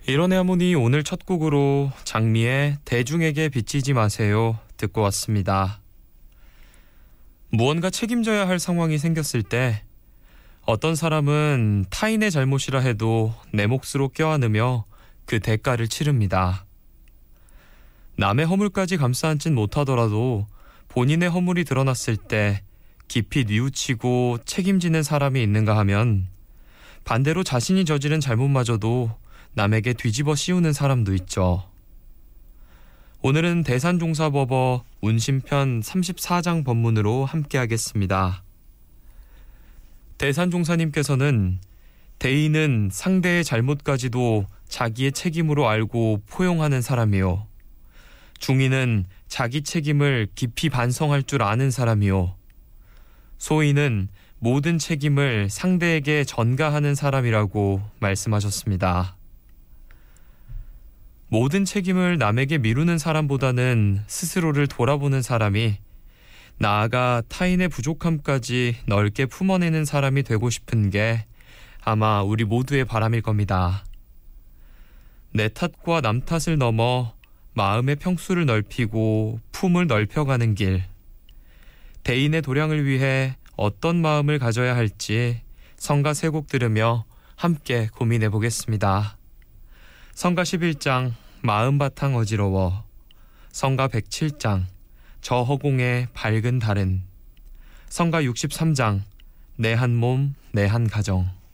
이런애 하모니 오늘 첫 곡으로 장미의 대중에게 비치지 마세요 듣고 왔습니다. 무언가 책임져야 할 상황이 생겼을 때 어떤 사람은 타인의 잘못이라 해도 내 몫으로 껴안으며 그 대가를 치릅니다. 남의 허물까지 감싸안진 못하더라도 본인의 허물이 드러났을 때 깊이 뉘우치고 책임지는 사람이 있는가 하면 반대로 자신이 저지른 잘못마저도 남에게 뒤집어 씌우는 사람도 있죠. 오늘은 대산종사법어 운심편 34장 법문으로 함께하겠습니다. 대산종사님께서는 대인은 상대의 잘못까지도 자기의 책임으로 알고 포용하는 사람이요. 중인은 자기 책임을 깊이 반성할 줄 아는 사람이요. 소인은 모든 책임을 상대에게 전가하는 사람이라고 말씀하셨습니다. 모든 책임을 남에게 미루는 사람보다는 스스로를 돌아보는 사람이, 나아가 타인의 부족함까지 넓게 품어내는 사람이 되고 싶은 게 아마 우리 모두의 바람일 겁니다. 내 탓과 남 탓을 넘어 마음의 평수를 넓히고 품을 넓혀가는 길. 대인의 도량을 위해 어떤 마음을 가져야 할지 성가 세 곡 들으며 함께 고민해 보겠습니다. 성가 11장 마음바탕 어지러워, 성가 107장 저 허공의 밝은 달은, 성가 63장 내 한 몸 내 한 가정.